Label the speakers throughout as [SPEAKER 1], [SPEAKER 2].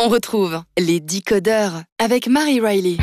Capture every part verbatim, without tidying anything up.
[SPEAKER 1] On retrouve les Décodeurs avec Marie Riley.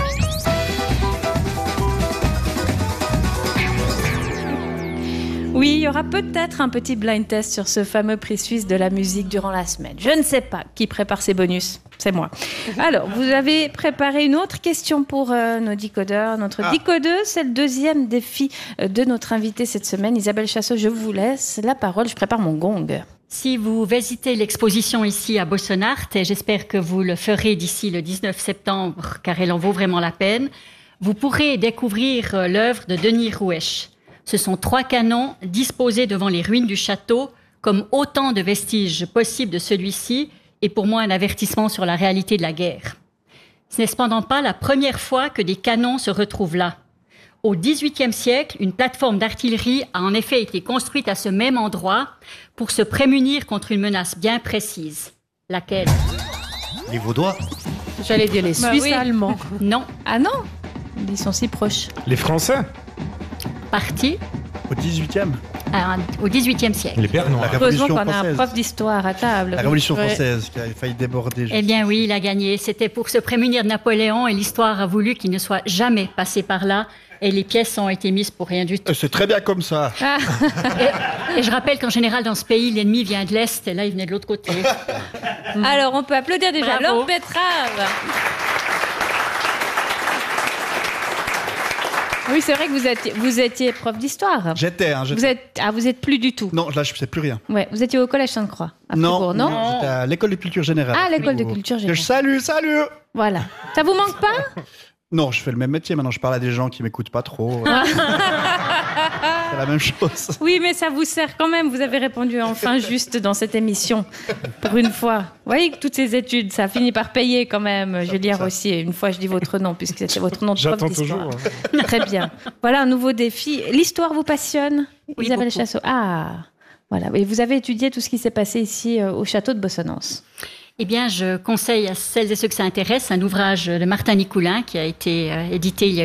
[SPEAKER 2] Oui, il y aura peut-être un petit blind test sur ce fameux prix suisse de la musique durant la semaine. Je ne sais pas qui prépare ces bonus. C'est moi. Alors, vous avez préparé une autre question pour euh, nos décodeurs. Notre ah. décodeuse, c'est le deuxième défi de notre invitée cette semaine. Isabelle Chasseau, je vous laisse la parole. Je prépare mon gong.
[SPEAKER 3] Si vous visitez l'exposition ici à Bossonart, et j'espère que vous le ferez d'ici le dix-neuf septembre, car elle en vaut vraiment la peine, vous pourrez découvrir l'œuvre de Denis Roueche. Ce sont trois canons disposés devant les ruines du château, comme autant de vestiges possibles de celui-ci, et pour moi un avertissement sur la réalité de la guerre. Ce n'est cependant pas la première fois que des canons se retrouvent là. Au dix-huitième siècle, une plateforme d'artillerie a en effet été construite à ce même endroit pour se prémunir contre une menace bien précise. Laquelle ?
[SPEAKER 4] Les Vaudois ?
[SPEAKER 2] J'allais dire les Suisses bah oui. allemands.
[SPEAKER 3] Non.
[SPEAKER 2] Ah non ? Ils sont si proches.
[SPEAKER 5] Les Français ?
[SPEAKER 3] Parti.
[SPEAKER 4] Au dix-huitième ?
[SPEAKER 3] Ah, au dix-huitième siècle.
[SPEAKER 5] Les Bernois.
[SPEAKER 2] Heureusement qu'on a un prof d'histoire à table.
[SPEAKER 4] La Révolution ouais. française qui a failli déborder.
[SPEAKER 3] Eh bien oui, il a gagné. C'était pour se prémunir de Napoléon et l'histoire a voulu qu'il ne soit jamais passé par là. Et les pièces ont été mises pour rien du tout.
[SPEAKER 4] C'est très bien comme ça.
[SPEAKER 3] Ah. et, et je rappelle qu'en général, dans ce pays, l'ennemi vient de l'Est et là, il venait de l'autre côté.
[SPEAKER 2] Alors, on peut applaudir déjà.
[SPEAKER 3] Bravo.
[SPEAKER 2] Laure Betrave. Oui, c'est vrai que vous étiez, vous étiez prof d'histoire.
[SPEAKER 4] J'étais, hein, j'étais.
[SPEAKER 2] Vous êtes, ah, vous êtes plus du tout.
[SPEAKER 4] Non, là, je ne sais plus rien.
[SPEAKER 2] Ouais, vous étiez au collège Sainte-Croix. À
[SPEAKER 4] non,
[SPEAKER 2] Fribourg, non,
[SPEAKER 4] non, j'étais à l'école de culture générale.
[SPEAKER 2] Ah, l'école de culture générale.
[SPEAKER 4] Je salue, salut.
[SPEAKER 2] Voilà. Ça vous manque pas ?
[SPEAKER 4] Non, je fais le même métier. Maintenant, je parle à des gens qui m'écoutent pas trop. C'est la même chose.
[SPEAKER 2] Oui, mais ça vous sert quand même. Vous avez répondu enfin juste dans cette émission, pour une fois. Vous voyez que toutes ces études, ça finit par payer quand même. Je vais lire aussi, une fois, je dis votre nom, puisque c'était votre nom de prof d'histoire.
[SPEAKER 5] J'attends toujours. Hein.
[SPEAKER 2] Très bien. Voilà un nouveau défi. L'histoire vous passionne,
[SPEAKER 3] oui,
[SPEAKER 2] Isabelle
[SPEAKER 3] beaucoup.
[SPEAKER 2] Chasseau. Ah, voilà. Et vous avez étudié tout ce qui s'est passé ici euh, au château de Bossonance.
[SPEAKER 3] Eh bien, je conseille à celles et ceux que ça intéresse un ouvrage de Martin Nicoulin qui a été euh, édité il y a